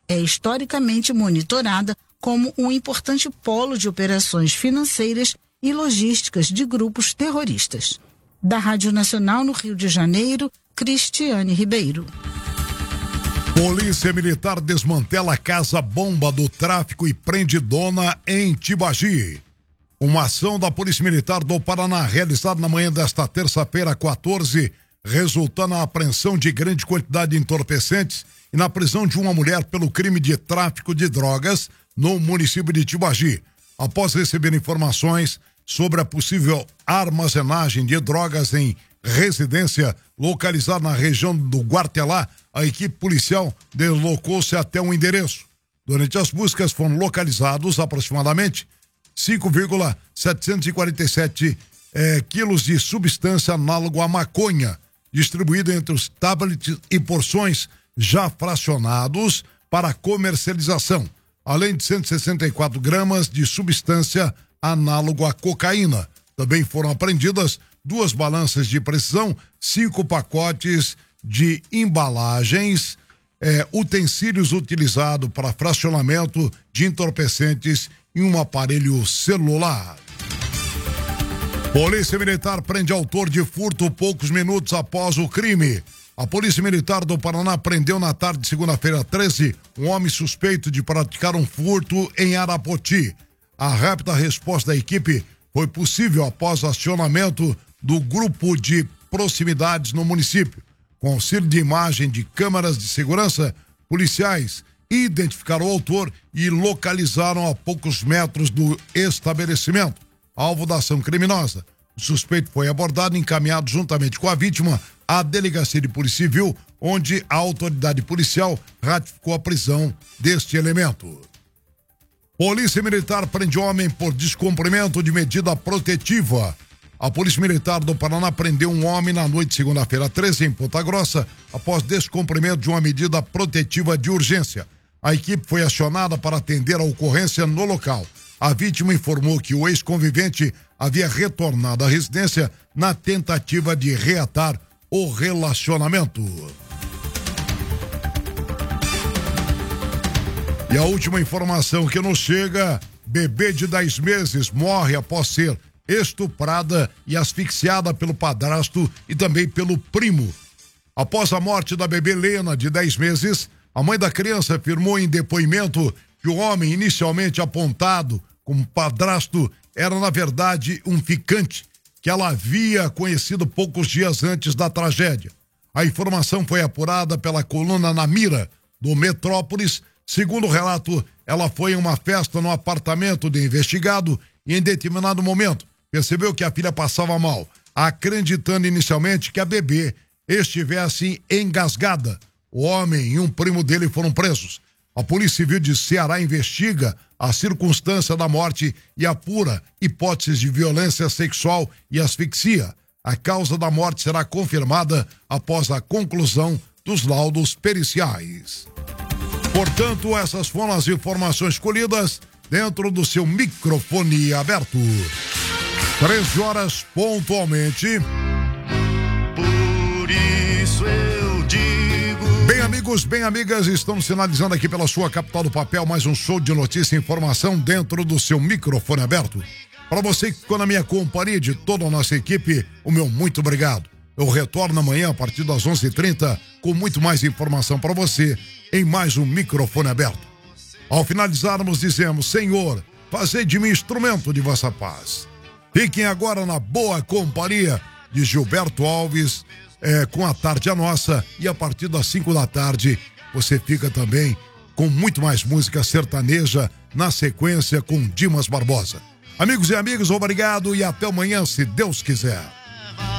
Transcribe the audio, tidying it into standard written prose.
é historicamente monitorada como um importante polo de operações financeiras e logísticas de grupos terroristas. Da Rádio Nacional no Rio de Janeiro, Cristiane Ribeiro. Polícia Militar desmantela a casa-bomba do tráfico e prende dona em Tibagi. Uma ação da Polícia Militar do Paraná, realizada na manhã desta terça-feira, 14, resultando na apreensão de grande quantidade de entorpecentes e na prisão de uma mulher pelo crime de tráfico de drogas no município de Tibagi. Após receber informações sobre a possível armazenagem de drogas em residência localizada na região do Guartelá, a equipe policial deslocou-se até um endereço. Durante as buscas foram localizados aproximadamente 5,747 quilos de substância análoga à maconha, distribuído entre os tablets e porções já fracionados para comercialização, além de 164 gramas de substância análoga à cocaína. Também foram apreendidas 2 balanças de precisão, 5 pacotes de embalagens, utensílios utilizados para fracionamento de entorpecentes e um aparelho celular. Polícia Militar prende autor de furto poucos minutos após o crime. A Polícia Militar do Paraná prendeu na tarde de segunda-feira 13 um homem suspeito de praticar um furto em Arapoti. A rápida resposta da equipe foi possível após acionamento do grupo de proximidades no município. Com auxílio de imagem de câmeras de segurança, policiais identificaram o autor e localizaram a poucos metros do estabelecimento, alvo da ação criminosa. O suspeito foi abordado e encaminhado juntamente com a vítima à Delegacia de Polícia Civil, onde a autoridade policial ratificou a prisão deste elemento. Polícia Militar prende homem por descumprimento de medida protetiva. A Polícia Militar do Paraná prendeu um homem na noite de segunda-feira 13 em Ponta Grossa após descumprimento de uma medida protetiva de urgência. A equipe foi acionada para atender a ocorrência no local. A vítima informou que o ex-convivente havia retornado à residência na tentativa de reatar o relacionamento. E a última informação que nos chega: bebê de 10 meses morre após ser estuprada e asfixiada pelo padrasto e também pelo primo. Após a morte da bebê Lena, de 10 meses, a mãe da criança afirmou em depoimento que o homem inicialmente apontado como padrasto era, na verdade, um ficante que ela havia conhecido poucos dias antes da tragédia. A informação foi apurada pela coluna Na Mira, do Metrópolis. Segundo o relato, ela foi em uma festa no apartamento do investigado e, em determinado momento, percebeu que a filha passava mal, acreditando inicialmente que a bebê estivesse engasgada. O homem e um primo dele foram presos. A Polícia Civil de Ceará investiga a circunstância da morte e apura hipóteses de violência sexual e asfixia. A causa da morte será confirmada após a conclusão dos laudos periciais. Portanto, essas foram as informações escolhidas dentro do seu microfone aberto. 13 horas pontualmente. Por isso eu digo. Bem, amigos, bem, amigas, estamos sinalizando aqui pela sua capital do papel mais um show de notícia e informação dentro do seu microfone aberto. Para você que ficou na minha companhia, de toda a nossa equipe, o meu muito obrigado. Eu retorno amanhã a partir das 11h30 com muito mais informação para você em mais um microfone aberto. Ao finalizarmos, dizemos: Senhor, fazei de mim instrumento de vossa paz. Fiquem agora na boa companhia de Gilberto Alves, com A Tarde a Nossa, e a partir das 5 da tarde você fica também com muito mais música sertaneja na sequência com Dimas Barbosa. Amigos e amigas, obrigado e até amanhã, se Deus quiser.